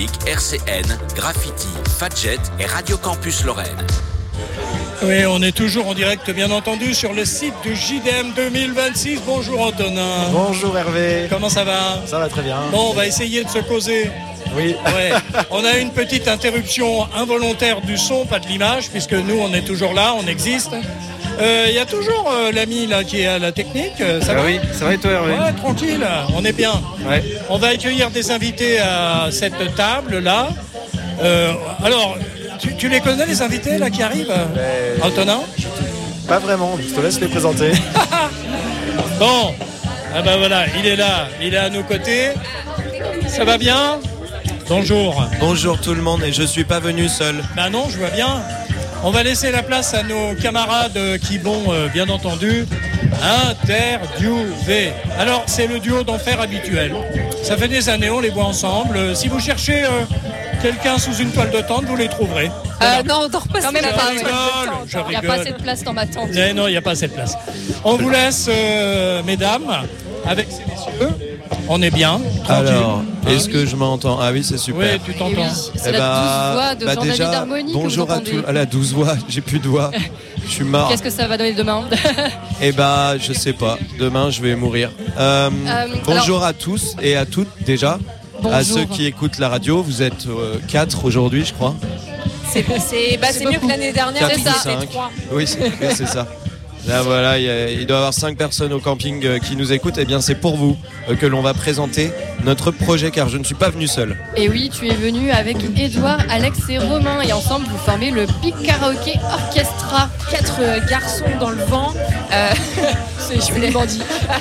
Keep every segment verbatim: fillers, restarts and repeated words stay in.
Public, R C N, Graffiti, Fadjet et Radio Campus Lorraine. Oui, on est toujours en direct, bien entendu, sur le site du J D M deux mille vingt-six. Bonjour Antonin. Bonjour Hervé. Comment ça va ? Ça va très bien. Bon, on va essayer de se causer. Oui. Ouais. On a une petite interruption involontaire du son, pas de l'image, puisque nous, on est toujours là, on existe. Il euh, y a toujours euh, l'ami là qui est à la technique. Ça ah va ? Oui, ça va et toi Hervé ? Ouais, tranquille, on est bien. Ouais. On va accueillir des invités à cette table là. Euh, alors, tu, tu les connais les invités là qui arrivent ? Mais... Antonin ? Pas vraiment, je te laisse les présenter. Bon, ah ben voilà, il est là, il est à nos côtés. Ça va bien ? Bonjour. Bonjour tout le monde, et je suis pas venu seul. Ben non, je vois bien. On va laisser la place à nos camarades qui vont, euh, bien entendu, interviewer. Alors, c'est le duo d'enfer habituel. Ça fait des années, on les voit ensemble. Euh, si vous cherchez euh, quelqu'un sous une toile de tente, vous les trouverez. Voilà. Euh, non, on dort pas quand même pas. Je rigole, je il n'y a pas assez de place dans ma tente. Mais non, il n'y a pas assez de place. On vous laisse, euh, mesdames, avec ces messieurs. On est bien. Tranquille. Alors, est-ce que je m'entends ? Ah oui, c'est super. Oui, tu t'entends. Oui, c'est eh la bah, douze voix de bah Jean-David déjà, Harmonie bonjour que vous à tous. Ah, la douze voix, j'ai plus de voix. Je suis mort. Qu'est-ce que ça va donner demain ? Eh bah, je sais pas. Demain, je vais mourir. Euh, euh, bonjour alors... à tous et à toutes déjà. Bonjour. À ceux qui écoutent la radio. Vous êtes euh, quatre aujourd'hui, je crois. C'est, c'est, bah, c'est, c'est mieux que l'année dernière. quatre ou cinq. Oui, c'est, oui, c'est ça. Là voilà, il, y a, il doit y avoir cinq personnes au camping euh, qui nous écoutent. Eh bien, c'est pour vous euh, que l'on va présenter notre projet, car je ne suis pas venu seul. Et oui, tu es venu avec Édouard, Alex et Romain, et ensemble vous formez le Big Karaoke Orchestra. Quatre euh, garçons dans le vent. Euh, c'est je voulais bandit.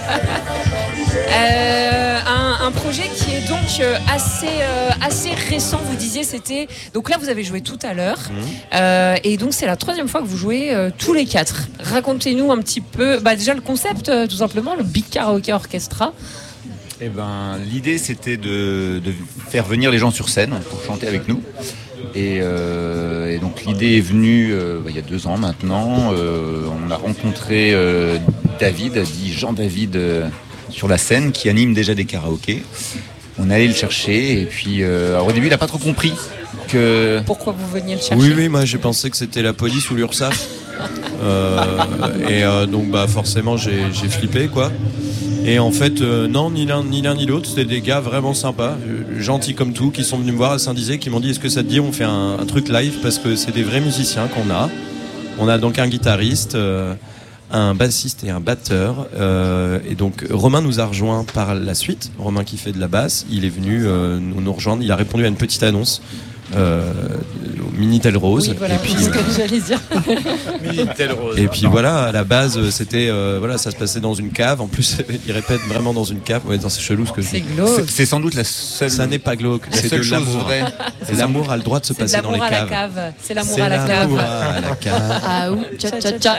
Euh, un, un projet qui est donc euh, assez, euh, assez récent. Vous disiez, c'était. Donc là, vous avez joué tout à l'heure. Mmh. Euh, et donc, c'est la troisième fois que vous jouez euh, tous les quatre. Racontez-nous un petit peu. Bah, déjà, le concept, euh, tout simplement, le Big Karaoke Orchestra. Eh ben, l'idée, c'était de, de faire venir les gens sur scène pour chanter avec nous. Et, euh, et donc, l'idée est venue euh, bah, il y a deux ans maintenant. Euh, on a rencontré euh, David, dit Jean-David. Euh, sur la scène, qui anime déjà des karaokés. On allait le chercher et puis euh, alors au début il n'a pas trop compris que... Pourquoi vous veniez le chercher ? Oui, oui, moi j'ai pensé que c'était la police ou l'URSSAF. euh, et euh, donc bah, forcément j'ai, j'ai flippé quoi. Et en fait, euh, non, ni l'un, ni l'un ni l'autre, c'était des gars vraiment sympas, euh, gentils comme tout, qui sont venus me voir à Saint-Dizier, qui m'ont dit est-ce que ça te dit on fait un, un truc live, parce que c'est des vrais musiciens qu'on a. On a donc un guitariste... Euh, un bassiste et un batteur euh, et donc Romain nous a rejoint par la suite. Romain qui fait de la basse, il est venu euh, nous, nous rejoindre, il a répondu à une petite annonce euh, au Minitel Rose. Oui, voilà, et puis c'est ce que j'allais dire. Minitel Rose. Et puis voilà, à la base c'était euh, voilà, ça se passait dans une cave. En plus, il répète vraiment dans une cave. Ouais, c'est chelou ce que je c'est dis. Glauque. C'est, c'est sans doute la seule. Ça n'est pas glauque. La c'est seule de chose l'amour. vraie. C'est l'amour a le droit de se c'est passer dans les caves. caves. cave. C'est l'amour c'est à la l'amour cave. à la cave. Ah ou tcha tcha tcha.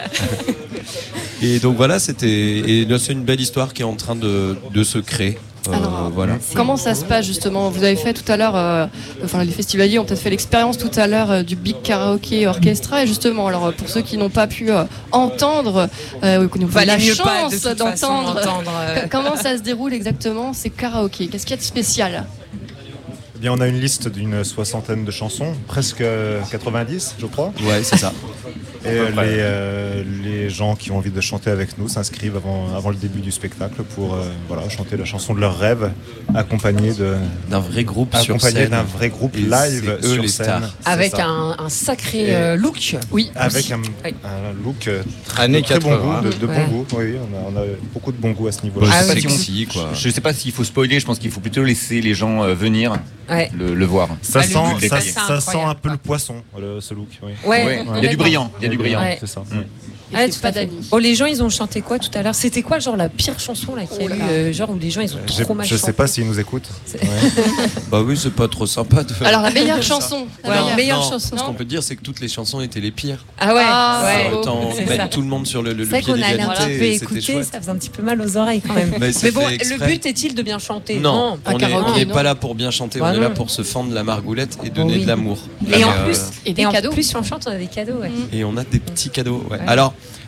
Et donc voilà, c'était et c'est une belle histoire qui est en train de, de se créer. Euh, Alors, voilà. Comment ça se passe justement ? Vous avez fait tout à l'heure, euh, enfin les festivaliers ont peut-être fait l'expérience tout à l'heure euh, du Big Karaoke Orchestra, et justement, alors pour ceux qui n'ont pas pu euh, entendre, euh, ou qui n'ont pas la chance pas, de d'entendre, façon, euh... comment ça se déroule exactement ces karaokés ? Qu'est-ce qu'il y a de spécial ? Eh bien, on a une liste d'une soixantaine de chansons, presque quatre-vingt-dix, je crois. Ouais, c'est ça. Et les, euh, les gens qui ont envie de chanter avec nous s'inscrivent avant, avant le début du spectacle pour euh, voilà, chanter la chanson de leur rêve, accompagnée de, d'un vrai groupe sur accompagné scène. d'un vrai groupe et live eux, sur les scène. stars. Avec un, un sacré euh, look. Oui. Avec un, oui. un look euh, Années de très bon goût, de, de ouais. bon goût. Oui, on a, on a beaucoup de bon goût à ce niveau-là. Ah, c'est ouais, sexy, quoi. Je ne sais pas s'il faut spoiler, je pense qu'il faut plutôt laisser les gens euh, venir ouais. le, le voir. Ça, ah, sent, ça, ça sent un peu le poisson, le, ce look. Oui. Ouais. Ouais. Il y a du brillant. Il y a du brillant. Ouais. C'est ça. Mm. Ah, tout pas oh, les gens ils ont chanté quoi tout à l'heure ? C'était quoi genre la pire chanson là qu'il y a eu euh, genre où les gens ils ont J'ai, trop mal je chanté. sais pas s'ils nous écoutent. Ouais. Bah oui, c'est pas trop sympa de faire. Alors la meilleure chanson, la ouais, meilleure, meilleure non, chanson. Ce qu'on peut dire, c'est que toutes les chansons étaient les pires. Ah ouais, ah, ouais. Autant c'est mettre ça. tout le monde sur le, le, le c'est pied vrai qu'on a un d'égalité, petit peu c'était écouté, chouette. ça faisait un petit peu mal aux oreilles quand même. Mais, Mais bon, fait le but est-il de bien chanter ? Non, non. on karaoké, n'est non. pas là pour bien chanter, Bah on est non. là pour se fendre la margoulette et donner Oh oui. de l'amour. Et en euh, plus, et des et en cadeaux. plus, si on chante, on a des cadeaux. Ouais. Et on a des petits cadeaux. Ouais. Alors,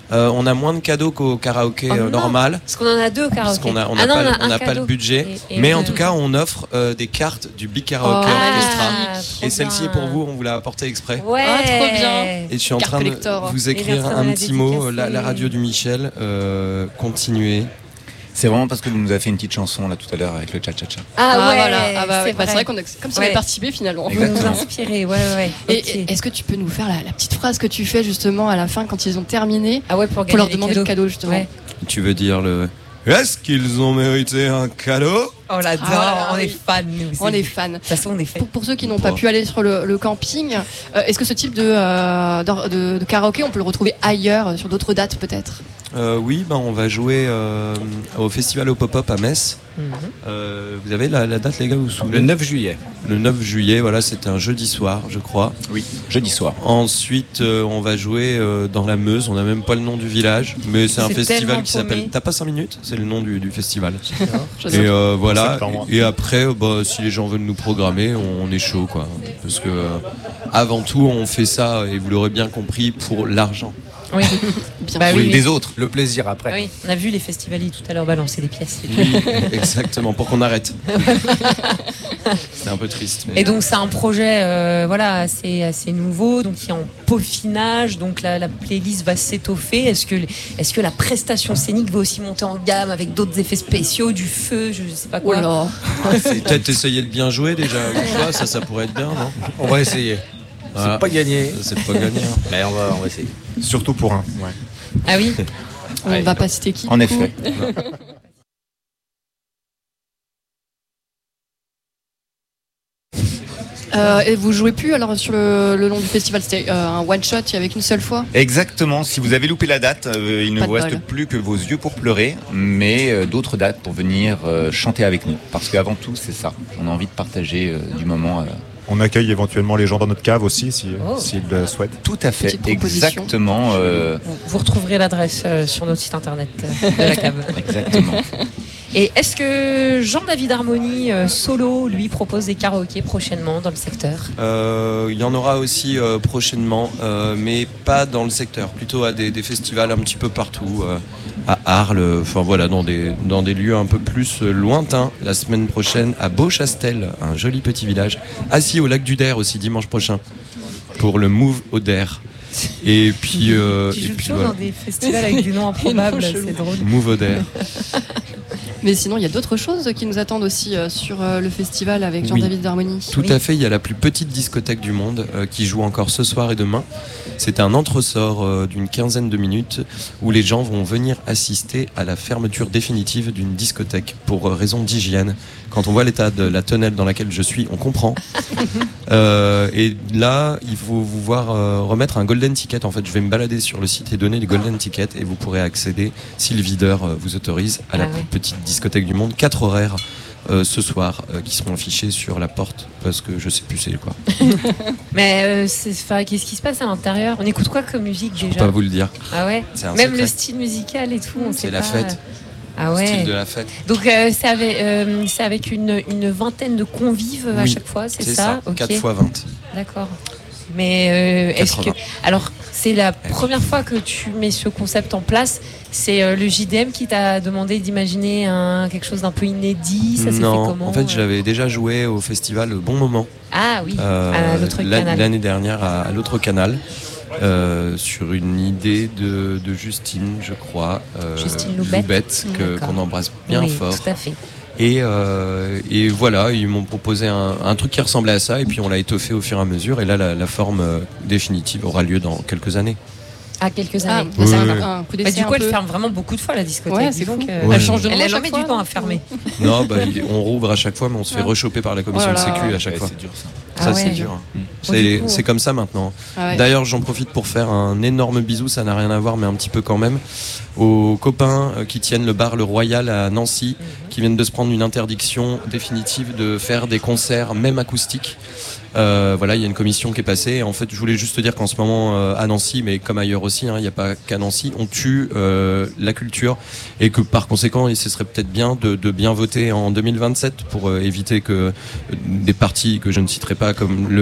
Euh, on a moins de cadeaux qu'au karaoké Oh euh, non, normal. Parce qu'on en a deux au Parce karaoké. qu'on a, on Ah a non, pas, on le- a on un n'a pas cadeau. le budget. Et- et mais on en a- tout cas, on offre euh, des cartes du Big Karaoke Oh, Orchestra. Ah, trop Et celle-ci est bien. pour vous, on vous l'a apportée exprès. Ouais. Ah, trop bien. Et je suis en Carte train de collector. vous Et écrire personne un l'a petit mot. dédicacé. La, la radio du Michel, euh, continuez. C'est vraiment parce que vous nous avez fait une petite chanson là tout à l'heure avec le cha-cha-cha. Ah, Ah, ouais, voilà. Ah bah, ouais. c'est Bah, c'est vrai. vrai qu'on a, comme si on Ouais. avait participé finalement. Vous nous Exactement. inspirez, ouais, ouais. Et Ok. est-ce que tu peux nous faire la, la petite phrase que tu fais justement à la fin quand ils ont terminé Ah ouais, pour, pour leur gagner des demander cadeaux. le cadeau justement. Ouais. Tu veux dire le. Est-ce qu'ils ont mérité un cadeau? On l'adore, Ah, on est oui. fans, nous. On c'est- est fans. De toute façon, on est fans. Pour, pour ceux qui n'ont pas pu aller sur le, le camping, euh, est-ce que ce type de, euh, de, de- de karaoké, on peut le retrouver ailleurs, sur d'autres dates peut-être? Euh, oui, ben on va jouer euh, au festival au pop-up à Metz. Mhm. Euh, vous avez la, la date, les gars, vous vous souvenez? Le neuf juillet. Le neuf juillet, voilà, c'était un jeudi soir, je crois. Oui, jeudi soir. Ensuite, euh, on va jouer euh, dans la Meuse. On n'a même pas le nom du village, mais c'est un C'est festival tellement qui s'appelle. paumé. T'as pas cinq minutes? C'est le nom du, du festival. Je Et sais. euh, voilà. Septembre. Et après, euh, bah, si les gens veulent nous programmer, on, on est chaud, quoi. Parce que euh, avant tout, on fait ça, et vous l'aurez bien compris, pour l'argent. Oui. Bien Bah sûr. oui, oui. Des autres. Le plaisir après. Ah oui, on a vu les festivaliers tout à l'heure balancer des pièces. Oui, exactement, pour qu'on arrête. C'est un peu triste. mais- Et donc c'est un projet euh, voilà assez assez nouveau, donc qui est en peaufinage, donc la, la playlist va s'étoffer. Est-ce que est-ce que la prestation scénique va aussi monter en gamme avec d'autres effets spéciaux, du feu, je sais pas Oh quoi. là. Peut-être essayer de bien jouer déjà une fois, ça, ça pourrait être bien, non? On va essayer. Voilà. C'est pas gagné. C'est pas gagné. hein. Mais on va, on va essayer. Surtout pour un. Ah oui. On Ouais. va pas citer qui. En du coup. effet. Euh, et vous jouez plus alors sur le, le long du festival, c'était euh, un one shot, il y avait qu'une seule fois. Exactement. Si vous avez loupé la date, euh, il ne Pas vous de reste bol. plus que vos yeux pour pleurer, mais euh, d'autres dates pour venir euh, chanter avec nous. Parce qu'avant tout, c'est ça. On a envie de partager euh, du moment. euh, On accueille éventuellement les gens dans notre cave aussi, si, Oh. s'ils le souhaitent. Tout à fait. Petite proposition. Exactement. euh, Vous, vous retrouverez l'adresse euh, sur notre site internet euh, de la cave. exactement. Et est-ce que Jean-David Harmonie euh, solo lui propose des karaokés prochainement dans le secteur? Euh, Il y en aura aussi euh, prochainement, euh, mais pas dans le secteur, plutôt à des, des festivals un petit peu partout, euh, à Arles, enfin voilà, dans des, dans des lieux un peu plus euh, lointains. La semaine prochaine à Beauchastel, un joli petit village, assis au lac du Der aussi dimanche prochain, pour le Move au Der. Et puis, euh, Tu et joues puis toujours voilà. dans des festivals avec des noms improbables, chelous. c'est drôle. Move au Der. Mais sinon, il y a d'autres choses qui nous attendent aussi euh, sur euh, le festival avec Oui. Jean-David Darmoni. Tout Oui. à fait, il y a la plus petite discothèque du monde euh, qui joue encore ce soir et demain. C'est un entresort euh, d'une quinzaine de minutes où les gens vont venir assister à la fermeture définitive d'une discothèque pour euh, raison d'hygiène. Quand on voit l'état de la tonnelle dans laquelle je suis, on comprend. Euh, et là, il faut vous voir euh, remettre un golden ticket. En fait, je vais me balader sur le site et donner les golden tickets et vous pourrez accéder, si le videur euh, vous autorise, à la Ah plus ouais. petite discothèque du monde. Quatre horaires euh, ce soir euh, qui seront affichés sur la porte parce que je sais plus c'est quoi. Mais euh, c'est- enfin, qu'est-ce qui se passe à l'intérieur? On écoute quoi comme musique Je peux déjà? pas vous le dire. Ah ouais. C'est un Même secret. le style musical et tout, on sait C'est la pas. fête. Ah ouais. Style de la fête. Donc euh, c'est avec, euh, c'est avec une, une vingtaine de convives à Oui, chaque fois, c'est C'est ça, ça. Ok. quatre fois vingt. D'accord. Mais euh, est-ce que quatre-vingts. alors c'est la première fois que tu mets ce concept en place? C'est euh, le J D M qui t'a demandé d'imaginer un, quelque chose d'un peu inédit. Ça s'est fait Non, comment? en fait, euh j'avais déjà joué au festival Bon Moment Ah oui, euh, à l'autre l'an- canal. l'année dernière à, à l'autre canal. euh, sur une idée de, de Justine, je crois. euh, Justine Loubette. que- D'accord. qu'on embrasse bien oui, fort. Tout à fait. Et, euh, et voilà, ils m'ont proposé un, un truc qui ressemblait à ça, et puis on l'a étoffé au fur et à mesure. Et là, la, la forme euh, définitive aura lieu dans quelques années. À quelques Ah, années. bah, c'est Oui, un, oui. un coup Bah, d'essai du coup, un elle peu. ferme vraiment beaucoup de fois la discothèque. Ouais, dis c'est donc, fou. euh, Ouais. Elle change de nom Elle a à chaque jamais fois, du temps à donc, fermer. Non, bah, il- on rouvre à chaque fois, mais on se fait Ah. rechoper par la commission Oh là de sécu là. à chaque Ouais, fois. c'est dur ça. Ça, Ah c'est ouais. dur. hein. Bon, C'est du coup, c'est comme ça maintenant. Ah ouais. D'ailleurs, j'en profite pour faire un énorme bisou, ça n'a rien à voir, mais un petit peu quand même, aux copains euh, qui tiennent le bar Le Royal à Nancy, qui viennent de se prendre une interdiction définitive de faire des concerts, même acoustiques. Euh, voilà, il y a une commission qui est passée. Et en fait, je voulais juste te dire qu'en ce moment, euh, à Nancy, mais comme ailleurs aussi, hein, il n'y a pas qu'à Nancy, on tue euh, la culture et que par conséquent, ce serait peut-être bien de, de bien voter en deux mille vingt-sept pour euh, éviter que euh, des partis que je ne citerai pas comme le R N continuent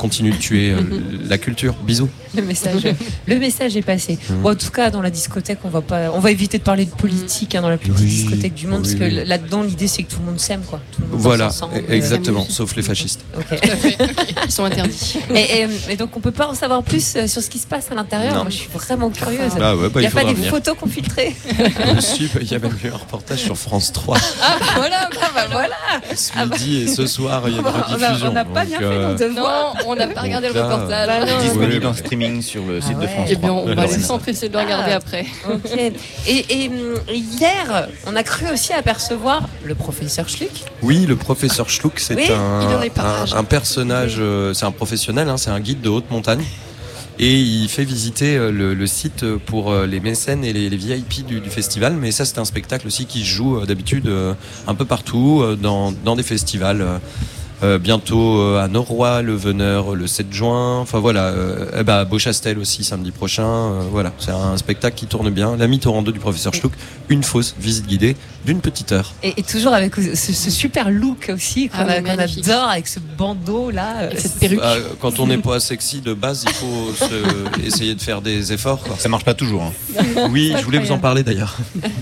continue de tuer euh, la culture. Bisous. Le message, le message est passé. Mmh. Bon, en tout cas, dans la discothèque, on va pas, on va éviter de parler de politique hein, dans la plus petite oui, discothèque du monde, oui, parce que oui. là-dedans, l'idée c'est que tout le monde s'aime, quoi. Tout le monde voilà, ensemble, exactement, euh, sauf les fascistes. Okay. Ils sont interdits. Et, et, et donc, on peut pas en savoir plus sur ce qui se passe à l'intérieur. Non. Moi, je suis vraiment curieuse. Ah ouais, bah, il n'y a pas des venir. photos qu'on filtrait. Il y a même eu un reportage sur France trois. Ah bah voilà, bah, bah, voilà. Ce midi et ce soir, il y a une rediffusion. On n'a pas bien fait nos devoirs. Non, on n'a pas regardé le reportage. Bah, disponible en streaming sur le site ah ouais. de France Eh bien, trois. on va s'empresser de le regarder ah, après. Ok. Et, et hier, on a cru aussi apercevoir le professeur Schluck. Oui, le professeur Schluck, c'est oui, un, un, un personnage, euh, c'est un professionnel, hein, c'est un guide de haute montagne. Et il fait visiter le, le site pour les mécènes et les, les V I P du, du festival. Mais ça, c'est un spectacle aussi qui se joue d'habitude un peu partout, dans, dans des festivals. Euh, bientôt euh, à Noroy, le Veneur le sept juin. Enfin voilà, euh, eh ben, à Beauchastel aussi samedi prochain. Euh, voilà, c'est un spectacle qui tourne bien. La Mitterrando du professeur Schluck, une fausse visite guidée d'une petite heure. Et, et toujours avec ce, ce super look aussi qu'on, ah, a, qu'on adore, avec ce bandeau là, et cette perruque. Euh, quand on n'est pas sexy de base, il faut se, essayer de faire des efforts. Quoi. Ça marche pas toujours. Hein. Oui, je voulais vous en parler d'ailleurs.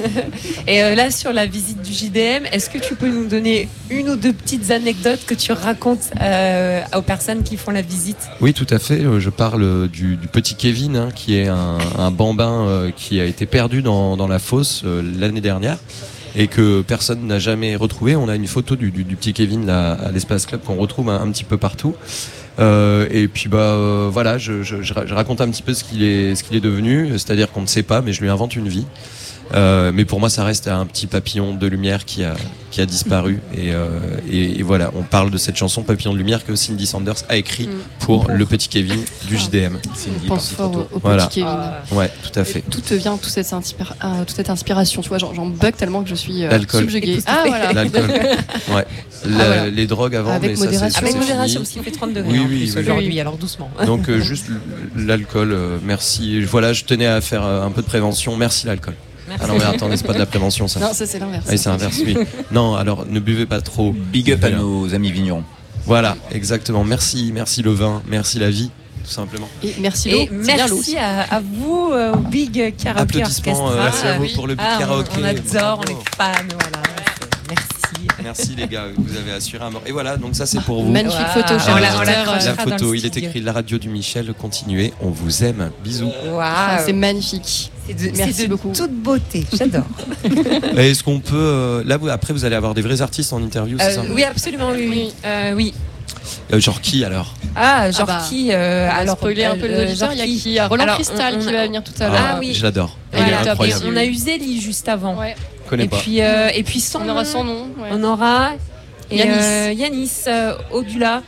Et euh, là, sur la visite du J D M, est-ce que tu peux nous donner une ou deux petites anecdotes que tu racontes euh, aux personnes qui font la visite? Oui, tout à fait. Je parle du, du petit Kevin, hein, qui est un, un bambin euh, qui a été perdu dans, dans la fosse euh, l'année dernière et que personne n'a jamais retrouvé. On a une photo du, du, du petit Kevin là, à l'Espace Club qu'on retrouve un, un petit peu partout. Euh, et puis bah euh, voilà, je, je, je raconte un petit peu ce qu'il est, ce qu'il est devenu. C'est-à-dire qu'on ne sait pas, mais je lui invente une vie. Euh, mais pour moi, ça reste un petit papillon de lumière qui a qui a disparu. Et, euh, et, et voilà, on parle de cette chanson Papillon de lumière que Cindy Sanders a écrit mmh. pour le petit Kevin du J D M. Cindy, on pense fort au, au voilà. petit Kevin. Ouais, tout à fait. Et tout te vient, toute cette, inspira- euh, toute cette inspiration. Tu vois, j'en, j'en bug tellement que je suis euh, L'alcool. subjuguée. Ah voilà. L'alcool. Ouais. La, ah, voilà. Les drogues avant, avec mais modération. ça, c'est, avec c'est modération, parce qu'il fait trente degrés oui, en oui, plus oui, aujourd'hui, oui. alors doucement. Donc euh, juste l'alcool. Euh, merci. Voilà, je tenais à faire euh, un peu de prévention. Merci l'alcool. Merci. Ah non mais attendez, c'est pas de la prévention ça. Non, ça c'est l'inverse. Ah, c'est l'inverse, oui. Non, alors ne buvez pas trop. Big up à nos amis vignerons. Voilà, exactement. Merci, merci le vin, merci la vie, tout simplement. Et merci l'eau. Et merci à, à vous, euh, au Big Karaoke Orchestra. Euh, merci à vous oui. pour le Big ah, Karaoke. On, on adore, on est fans, voilà. Merci. Merci les gars, vous avez assuré un mort. Et voilà, donc ça c'est pour vous. Magnifique wow. photo, cher voilà, auditeur. La photo, il est écrit la radio du Michel, continuez, on vous aime, bisous. Wow. Ah, c'est magnifique. C'est de, Merci c'est de beaucoup. toute beauté, j'adore. Est-ce qu'on peut euh, là vous, après vous allez avoir des vrais artistes en interview, c'est euh, ça? Oui, absolument, oui, oui. Euh, oui. Euh, genre qui alors? Ah, genre ah bah, qui euh, alors spoiler un peu les auditeurs, il y a qui? Il y a Roland alors, Cristal on, on qui a... va venir tout à l'heure. Ah oui, je l'adore. Il est voilà. incroyable. On a eu Zélie juste avant. Ouais. Connais et pas. puis euh, et puis son on aura son nom. Ouais. On aura Yanis. Euh, Yanis euh, Odula.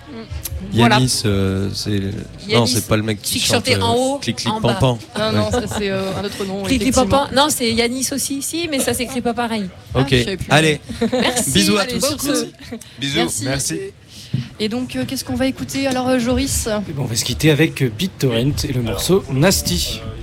Yanis, voilà. euh, c'est Yanis, non, c'est pas le mec qui, qui chante chantait en haut, clic clic en pampan. Non non, ça c'est euh, un autre nom. Clic clic pampan. Non, c'est Yanis aussi, si, mais ça s'écrit pas pareil. Ok. Ah, allez. Merci. Bisous à allez, tous. Merci. Bisous. Merci. Merci. Et donc, euh, qu'est-ce qu'on va écouter alors, Joris? Et bon, on va se quitter avec BitTorrent et le morceau Nasty.